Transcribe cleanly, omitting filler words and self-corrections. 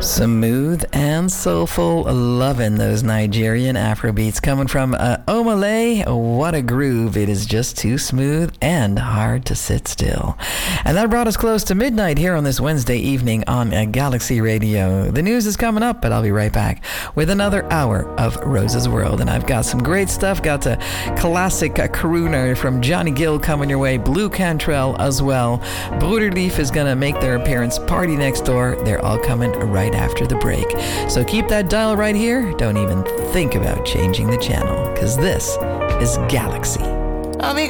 Smooth and soulful, loving those Nigerian Afrobeats coming from Omale. What a groove. It is just too smooth and hard to sit still. And that brought us close to midnight here on this Wednesday evening on Galaxy Radio. The news is coming up, but I'll be right back with another hour of Rose's World. And I've got some great stuff. Got a classic crooner from Johnny Gill coming your way. Blue Cantrell as well. Broederlief is going to make their appearance. Party Next Door. They're all coming right after the break. So keep that dial right here. Don't even think about changing the channel, because this is Galaxy. Amiga.